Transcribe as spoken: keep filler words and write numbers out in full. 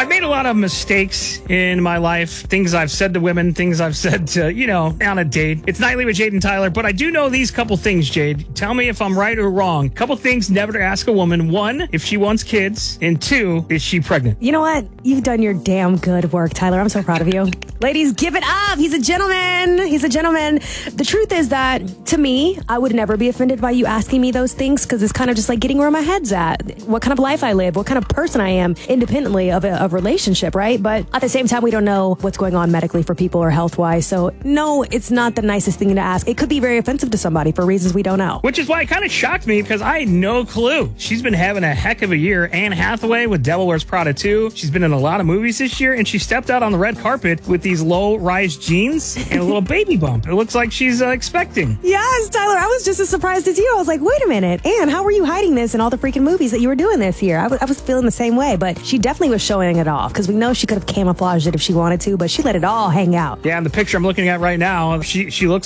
I've made a lot of mistakes in my life. Things I've said to women, things I've said to, you know, on a date. It's Nightly with Jade and Tyler, but I do know these couple things, Jade. Tell me if I'm right or wrong. Couple things never to ask a woman. One, if she wants kids. And two, is she pregnant? You know what? You've done your damn good work, Tyler. I'm so proud of you. Ladies, give it up. He's a gentleman. He's a gentleman. The truth is that, to me, I would never be offended by you asking me those things because it's kind of just like getting where my head's at, what kind of life I live, what kind of person I am, independently of a of relationship, right? But at the same time, we don't know what's going on medically for people or health-wise. So, no, it's not the nicest thing to ask. It could be very offensive to somebody for reasons we don't know. Which is why it kind of shocked me because I had no clue. She's been having a heck of a year. Anne Hathaway with Devil Wears Prada two. She's been in a lot of movies this year, and she stepped out on the red carpet with these low-rise jeans and a little baby bump. It looks like she's uh, expecting. Yes, Tyler, I was just as surprised as you. I was like, wait a minute, Anne, how were you hiding this in all the freaking movies that you were doing this year? I, w- I was feeling the same way, but she definitely was showing it off because we know she could have camouflaged it if she wanted to, but she let it all hang out. Yeah, in the picture I'm looking at right now, she, she looks